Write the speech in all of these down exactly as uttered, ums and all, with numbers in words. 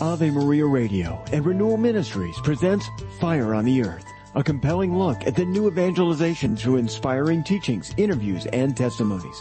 Ave Maria Radio and Renewal Ministries presents Fire on the Earth, a compelling look at the new evangelization through inspiring teachings, interviews, and testimonies.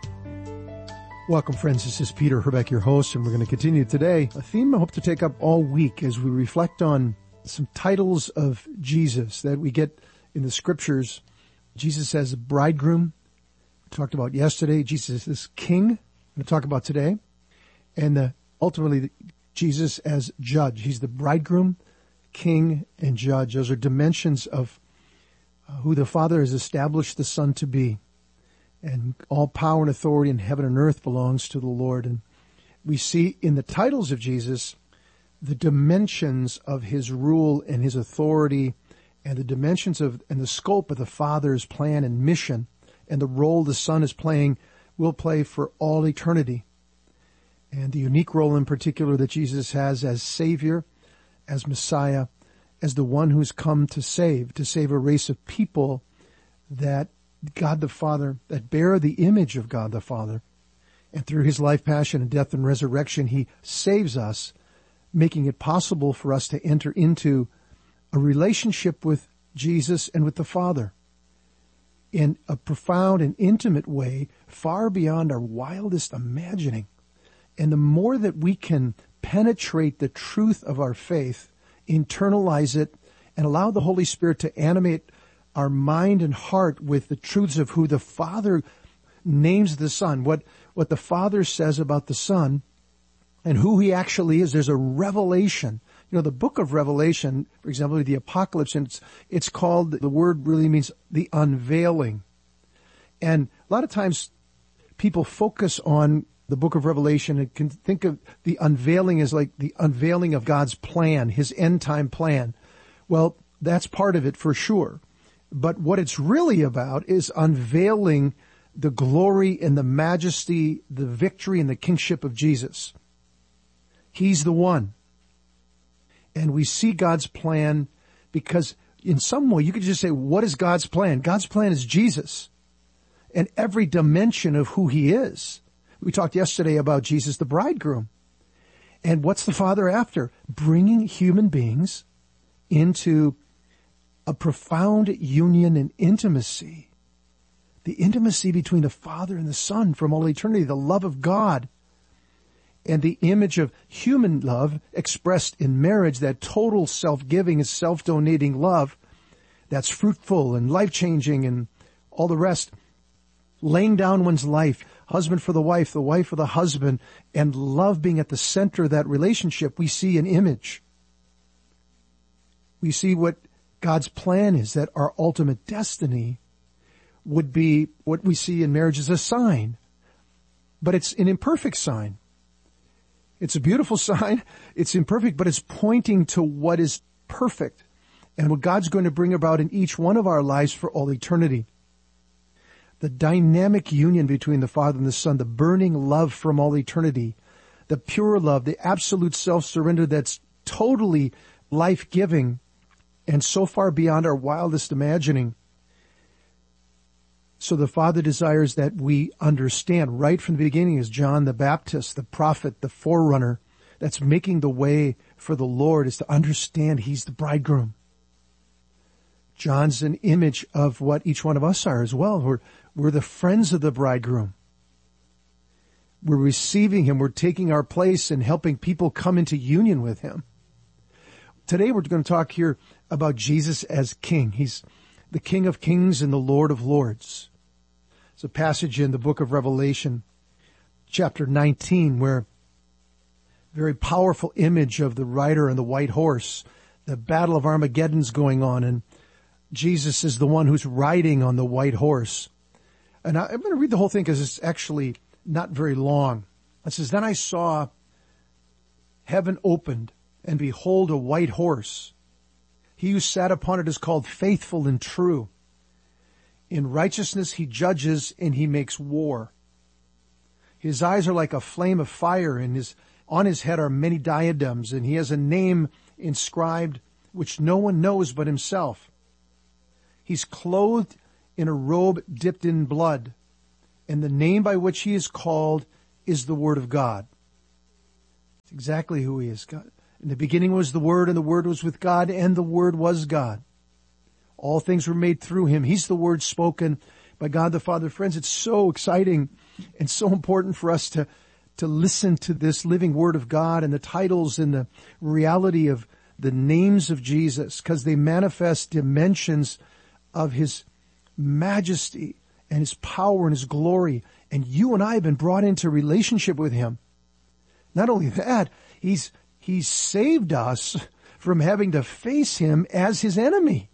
Welcome, friends. This is Peter Herbeck, your host, and we're going to continue today a theme I hope to take up all week as we reflect on some titles of Jesus that we get in the Scriptures. Jesus as bridegroom, we talked about yesterday. Jesus as king, I'm going to talk about today. And the, ultimately, Jesus as judge. He's the bridegroom, king, and judge. Those are dimensions of uh, who the Father has established the Son to be. And all power and authority in heaven and earth belongs to the Lord. And we see in the titles of Jesus the dimensions of his rule and his authority, and the dimensions of and the scope of the Father's plan and mission, and the role the Son is playing, will play for all eternity. And the unique role in particular that Jesus has as Savior, as Messiah, as the one who's come to save, to save a race of people that God the Father, that bear the image of God the Father. And through his life, passion, and death and resurrection, he saves us, making it possible for us to enter into a relationship with Jesus and with the Father in a profound and intimate way, far beyond our wildest imagining. And the more that we can penetrate the truth of our faith, internalize it, and allow the Holy Spirit to animate our mind and heart with the truths of who the Father names the Son, what, what the Father says about the Son, and who he actually is. There's a revelation. You know, the book of Revelation, for example, the Apocalypse, and it's, it's called, the word really means the unveiling. And a lot of times people focus on the book of Revelation and can think of the unveiling as like the unveiling of God's plan, his end time plan. Well, that's part of it for sure. But what it's really about is unveiling the glory and the majesty, the victory and the kingship of Jesus. He's the one. And we see God's plan because in some way you could just say, what is God's plan? God's plan is Jesus and every dimension of who he is. We talked yesterday about Jesus, the bridegroom. And what's the Father after? Bringing human beings into a profound union and intimacy. The intimacy between the Father and the Son from all eternity, the love of God, and the image of human love expressed in marriage, that total self-giving and self-donating love that's fruitful and life-changing and all the rest. Laying down one's life, husband for the wife, the wife for the husband, and love being at the center of that relationship, we see an image. We see what God's plan is, that our ultimate destiny would be what we see in marriage as a sign. But it's an imperfect sign. It's a beautiful sign. It's imperfect, but it's pointing to what is perfect and what God's going to bring about in each one of our lives for all eternity. The dynamic union between the Father and the Son, the burning love from all eternity, the pure love, the absolute self-surrender that's totally life-giving and so far beyond our wildest imagining. So the Father desires that we understand right from the beginning as John the Baptist, the prophet, the forerunner that's making the way for the Lord, is to understand he's the bridegroom. John's an image of what each one of us are as well. We're, we're the friends of the bridegroom. We're receiving him. We're taking our place and helping people come into union with him. Today we're going to talk here about Jesus as King. He's the King of Kings and the Lord of Lords. It's a passage in the book of Revelation, chapter nineteen, where very powerful image of the rider and the white horse. The battle of Armageddon's going on, and Jesus is the one who's riding on the white horse. And I, I'm going to read the whole thing because it's actually not very long. It says, "Then I saw heaven opened, and behold, a white horse. He who sat upon it is called Faithful and True. In righteousness he judges, and he makes war. His eyes are like a flame of fire, and his on his head are many diadems, and he has a name inscribed which no one knows but himself. He's clothed in a robe dipped in blood, and the name by which he is called is the Word of God." It's exactly who he is. God. In the beginning was the Word, and the Word was with God, and the Word was God. All things were made through him. He's the Word spoken by God the Father. Friends, it's so exciting and so important for us to, to listen to this living Word of God and the titles and the reality of the names of Jesus, because they manifest dimensions of his majesty and his power and his glory. And you and I have been brought into relationship with him. Not only that, he's, he's saved us from having to face him as his enemy.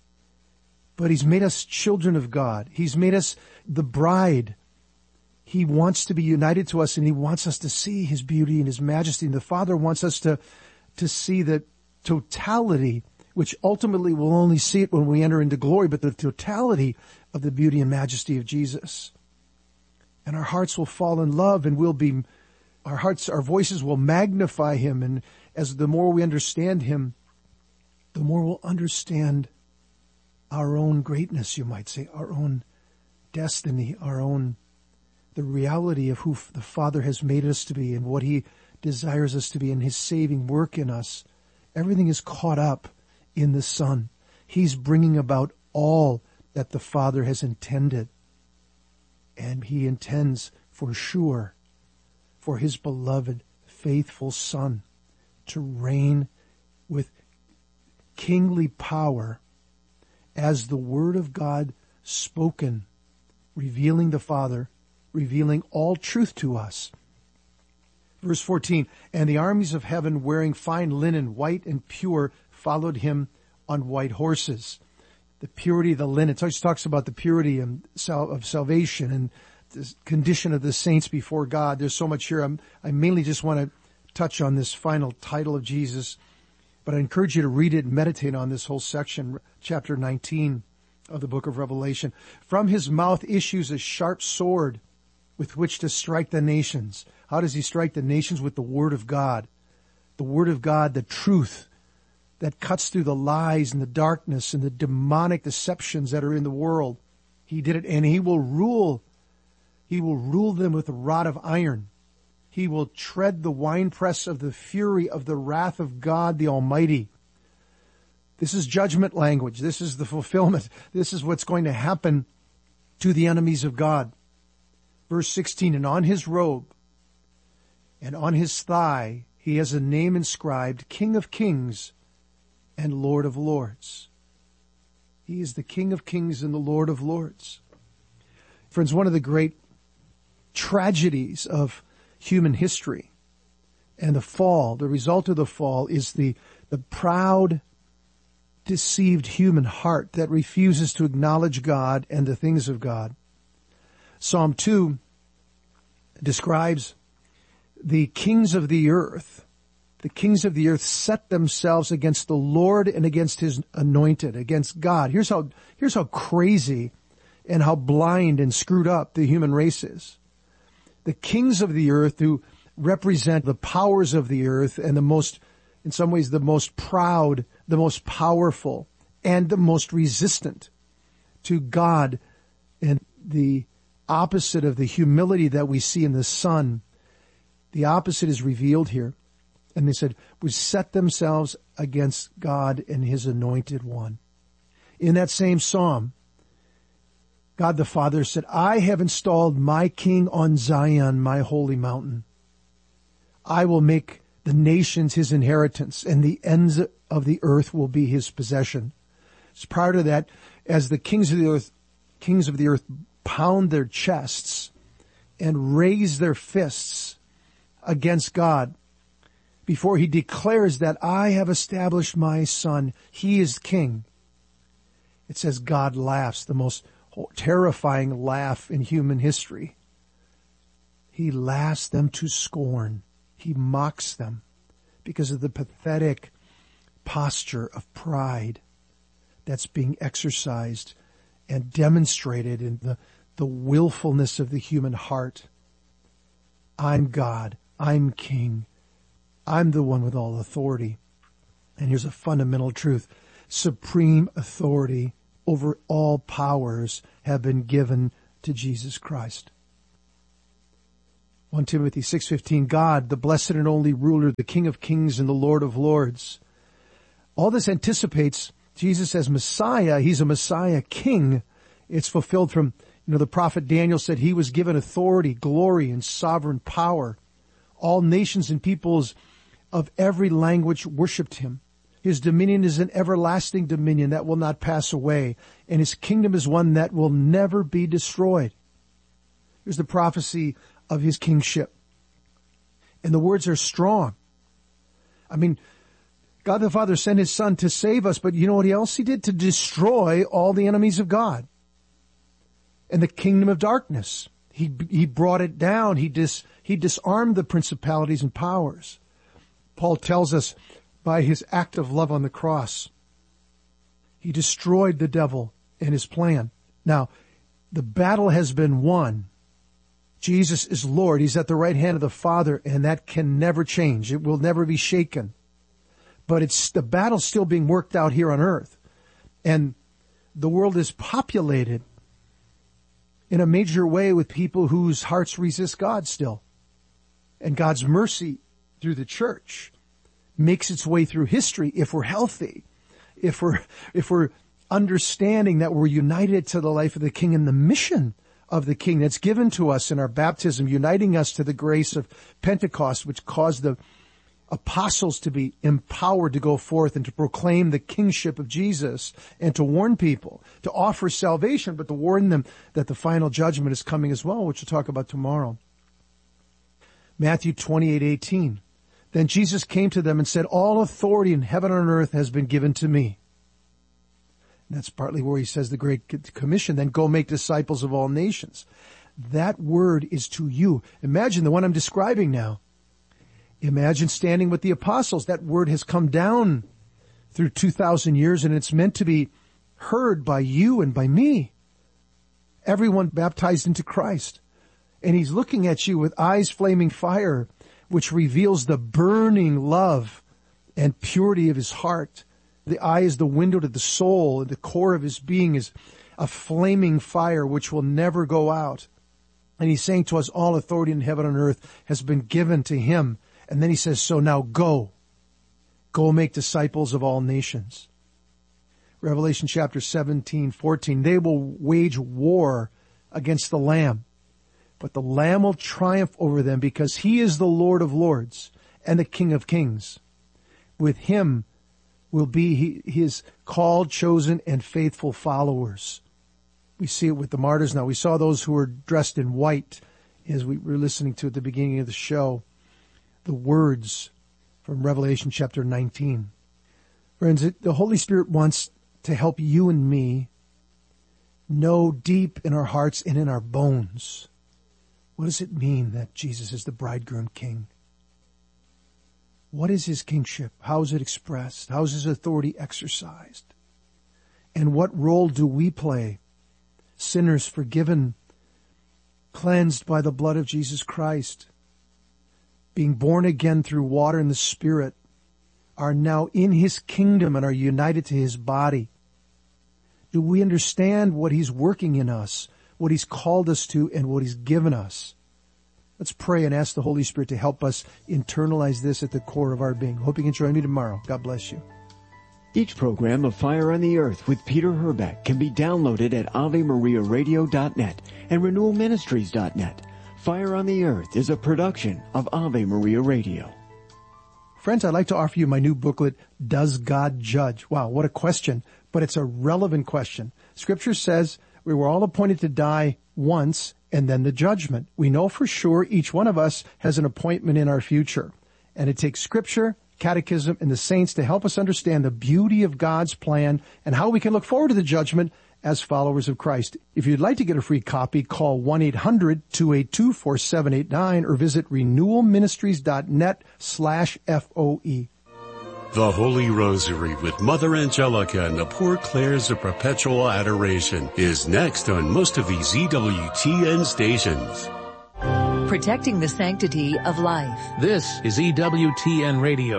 But he's made us children of God. He's made us the bride. He wants to be united to us, and he wants us to see his beauty and his majesty. And the Father wants us to, to see the totality, which ultimately we'll only see it when we enter into glory, but the totality of the beauty and majesty of Jesus. And our hearts will fall in love, and we'll be, our hearts, our voices will magnify him. And as the more we understand him, the more we'll understand our own greatness, you might say, our own destiny, our own, the reality of who the Father has made us to be and what he desires us to be, and his saving work in us. Everything is caught up in the Son. He's bringing about all that the Father has intended. And he intends for sure for his beloved, faithful Son to reign with kingly power as the Word of God spoken, revealing the Father, revealing all truth to us. Verse fourteen, and the armies of heaven wearing fine linen, white and pure, followed him on white horses. The purity of the linen. It always talks about the purity of salvation and the condition of the saints before God. There's so much here. I'm, I mainly just want to touch on this final title of Jesus, but I encourage you to read it and meditate on this whole section, chapter nineteen of the book of Revelation. From his mouth issues a sharp sword with which to strike the nations. How does he strike the nations? With the Word of God. The Word of God, the truth that cuts through the lies and the darkness and the demonic deceptions that are in the world. He did it, and he will rule. He will rule them with a rod of iron. He will tread the winepress of the fury of the wrath of God the Almighty. This is judgment language. This is the fulfillment. This is what's going to happen to the enemies of God. Verse sixteen, and on his robe and on his thigh he has a name inscribed, King of Kings and Lord of Lords. He is the King of Kings and the Lord of Lords. Friends, one of the great tragedies of human history and the fall, the result of the fall, is the, the proud, deceived human heart that refuses to acknowledge God and the things of God. Psalm two describes the kings of the earth. The kings of the earth set themselves against the Lord and against his anointed, against God. Here's how, here's how crazy and how blind and screwed up the human race is. The kings of the earth, who represent the powers of the earth and the most, in some ways, the most proud, the most powerful, and the most resistant to God, and the opposite of the humility that we see in the Son. The opposite is revealed here. And they said, would set themselves against God and his anointed one. In that same psalm, God the Father said, I have installed my king on Zion, my holy mountain. I will make the nations his inheritance, and the ends of the earth will be his possession. So prior to that, as the kings of the earth, kings of the earth pound their chests and raise their fists against God, before he declares that I have established my Son, he is king, it says God laughs, the most terrifying laugh in human history. He laughs them to scorn. He mocks them because of the pathetic posture of pride that's being exercised and demonstrated in the, the willfulness of the human heart. I'm God. I'm king. I'm the one with all authority. And here's a fundamental truth. Supreme authority over all powers have been given to Jesus Christ. First Timothy six fifteen, God, the blessed and only ruler, the King of kings and the Lord of lords. All this anticipates Jesus as Messiah. He's a Messiah King. It's fulfilled from, you know, the prophet Daniel said he was given authority, glory, and sovereign power. All nations and peoples of every language worshipped him. His dominion is an everlasting dominion that will not pass away, and his kingdom is one that will never be destroyed. Here's the prophecy of his kingship. And the words are strong. I mean, God the Father sent his Son to save us, but you know what else he did? To destroy all the enemies of God and the kingdom of darkness. He he brought it down. He dis, he disarmed the principalities and powers. Paul tells us by his act of love on the cross, he destroyed the devil and his plan. Now, the battle has been won. Jesus is Lord. He's at the right hand of the Father, and that can never change. It will never be shaken. But it's the battle's still being worked out here on earth. And the world is populated in a major way with people whose hearts resist God still. And God's mercy through the church makes its way through history if we're healthy, if we're, if we're understanding that we're united to the life of the King and the mission of the King that's given to us in our baptism, uniting us to the grace of Pentecost, which caused the apostles to be empowered to go forth and to proclaim the kingship of Jesus and to warn people, to offer salvation, but to warn them that the final judgment is coming as well, which we'll talk about tomorrow. Matthew twenty-eight eighteen. Then Jesus came to them and said, all authority in heaven and on earth has been given to me. And that's partly where he says the Great Commission, then go make disciples of all nations. That word is to you. Imagine the one I'm describing now. Imagine standing with the apostles. That word has come down through two thousand years, and it's meant to be heard by you and by me. Everyone baptized into Christ. And he's looking at you with eyes flaming fire, which reveals the burning love and purity of his heart. The eye is the window to the soul, and the core of his being is a flaming fire which will never go out. And he's saying to us, all authority in heaven and earth has been given to him. And then he says, so now go. Go make disciples of all nations. Revelation chapter seventeen, fourteen. They will wage war against the Lamb, but the Lamb will triumph over them because he is the Lord of lords and the King of kings. With him will be his called, chosen, and faithful followers. We see it with the martyrs now. We saw those who were dressed in white as we were listening to at the beginning of the show. The words from Revelation chapter nineteen. Friends, it, the Holy Spirit wants to help you and me know deep in our hearts and in our bones, what does it mean that Jesus is the bridegroom king? What is his kingship? How is it expressed? How is his authority exercised? And what role do we play? Sinners forgiven, cleansed by the blood of Jesus Christ, being born again through water and the Spirit, are now in his kingdom and are united to his body. Do we understand what he's working in us, what he's called us to, and what he's given us? Let's pray and ask the Holy Spirit to help us internalize this at the core of our being. Hope you can join me tomorrow. God bless you. Each program of Fire on the Earth with Peter Herbeck can be downloaded at ave maria radio dot net and renewal ministries dot net. Fire on the Earth is a production of Ave Maria Radio. Friends, I'd like to offer you my new booklet, Does God Judge? Wow, what a question, but it's a relevant question. Scripture says we were all appointed to die once and then the judgment. We know for sure each one of us has an appointment in our future. And it takes Scripture, Catechism, and the saints to help us understand the beauty of God's plan and how we can look forward to the judgment as followers of Christ. If you'd like to get a free copy, call one eight hundred two eight two four seven eight nine or visit renewal ministries dot net slash F O E. The Holy Rosary with Mother Angelica and the Poor Clares of Perpetual Adoration is next on most of these E W T N stations. Protecting the sanctity of life. This is E W T N Radio.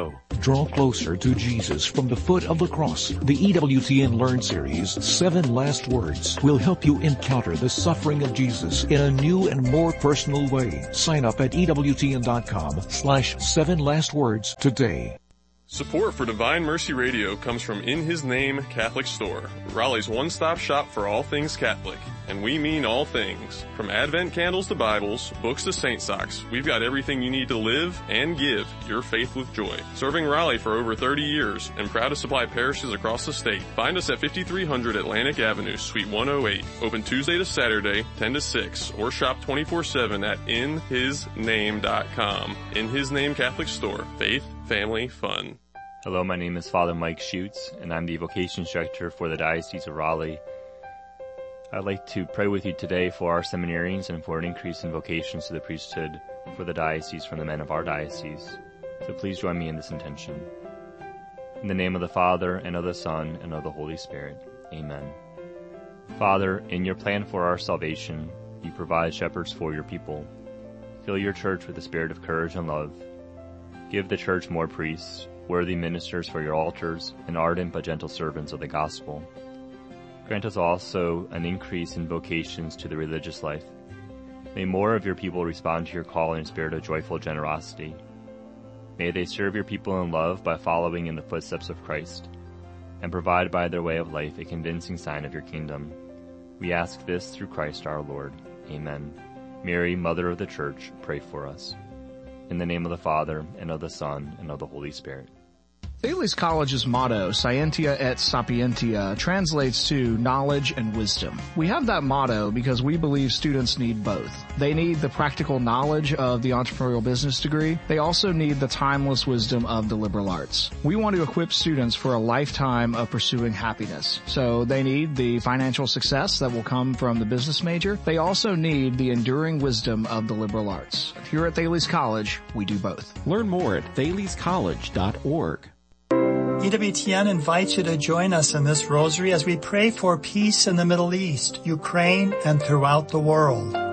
Draw closer to Jesus from the foot of the cross. The E W T N Learn series, Seven Last Words, will help you encounter the suffering of Jesus in a new and more personal way. Sign up at E W T N dot com slash seven last words today. Support for Divine Mercy Radio comes from In His Name Catholic Store, Raleigh's one-stop shop for all things Catholic. And we mean all things. From Advent candles to Bibles, books to saint socks, we've got everything you need to live and give your faith with joy. Serving Raleigh for over thirty years and proud to supply parishes across the state. Find us at fifty-three hundred Atlantic Avenue, Suite one oh eight. Open Tuesday to Saturday, ten to six, or shop twenty-four seven at in his name dot com. In His Name Catholic Store. Faith, family, fun. Hello, my name is Father Mike Schutz, and I'm the Vocations Director for the Diocese of Raleigh. I'd like to pray with you today for our seminarians and for an increase in vocations to the priesthood for the diocese from the men of our diocese. So please join me in this intention. In the name of the Father, and of the Son, and of the Holy Spirit. Amen. Father, in your plan for our salvation, you provide shepherds for your people. Fill your church with the spirit of courage and love. Give the church more priests, worthy ministers for your altars, and ardent but gentle servants of the gospel. Grant us also an increase in vocations to the religious life. May more of your people respond to your call in a spirit of joyful generosity. May they serve your people in love by following in the footsteps of Christ, and provide by their way of life a convincing sign of your kingdom. We ask this through Christ our Lord. Amen. Mary, Mother of the Church, pray for us. In the name of the Father, and of the Son, and of the Holy Spirit. Thales College's motto, Scientia et Sapientia, translates to knowledge and wisdom. We have that motto because we believe students need both. They need the practical knowledge of the entrepreneurial business degree. They also need the timeless wisdom of the liberal arts. We want to equip students for a lifetime of pursuing happiness. So they need the financial success that will come from the business major. They also need the enduring wisdom of the liberal arts. Here at Thales College, we do both. Learn more at thales college dot org. E W T N invites you to join us in this rosary as we pray for peace in the Middle East, Ukraine, and throughout the world.